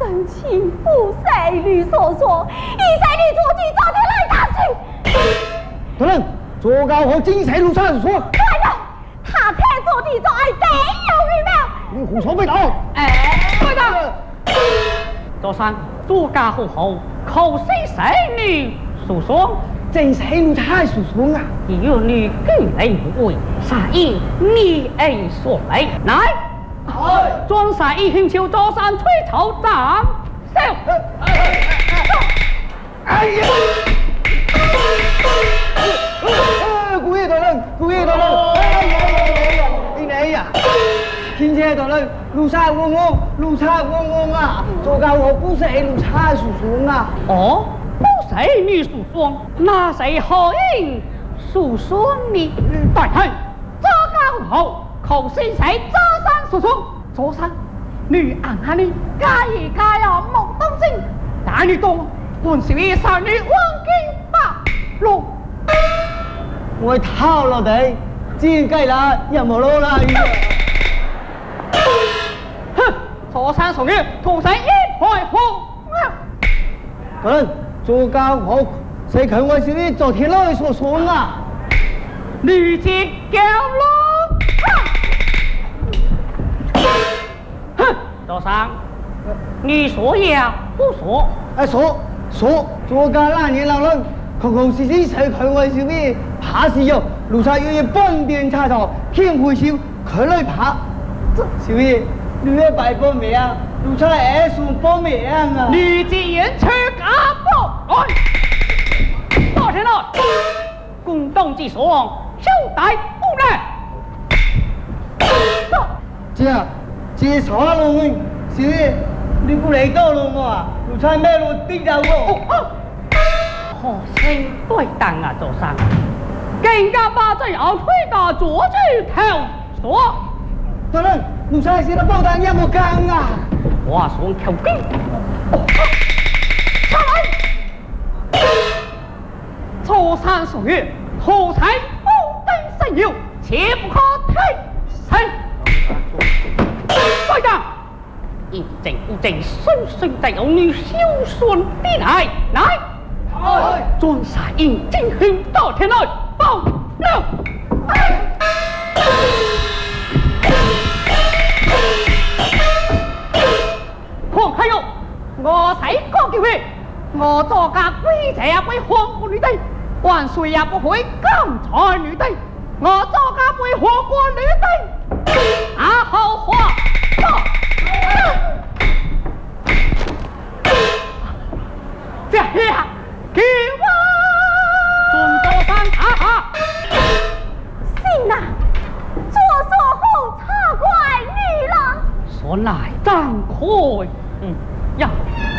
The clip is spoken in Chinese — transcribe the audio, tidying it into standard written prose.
真情不随律所说，一切律做句早点来打去。 大人，左高和金谁路上说？ 对了，他太做地做爱得有预谋。 你胡说八道！ 对的。左三左家户后口水谁女诉说， 真谁路太诉说啊！ 有女居雷不为，杀意你爱所为，来。庄杀一听求左三吹头斩，走。 哎呀！故意大人，故意大人！哎呀！听见大人，路差嗡嗡，路差嗡嗡啊！左高和不是路差诉说啊！ 哦，不谁女诉说，那谁好应诉说你？对对，左高后口水谁左三诉说，左三女按下你加一加呀莫当真，但你懂本是一少女黄金八路。 我套了地，真计啦，也冇攞啦。 哼，左三属于土神一派红。 大人，左高和谁强我是你昨天来所说啊？ 女杰高龙。哼，左三，你说呀不说？ 哎，说，左高那年老人，空空实实谁强我是你？爬是有，路上有一半边插头，天会笑，佢来爬。小爷，你要摆波咩啊？路上爱算波咩啊？ 女杰人吃家不来，到天来，公东之所望，休逮不来。 这啥路？小爷，你不来到路我啊？路上咩路顶着我？ 好生对当啊，左三，更加把这要推到左去头说。 大人，路上现在报单也冇干啊！ 话说口径，上来！左三属于土财不登神有，切不可太神。队长，一正不正，顺顺在有女孝顺的来，来！装傻应真凶到天来报了。黄开勇，我才讲叫你，我做家规则也归黄国女帝，万岁也不会刚才女帝，我做家归黄国女帝，啊好话，这下给我准多三哈。 信啊，左所后插怪女郎。 说来张开，呀。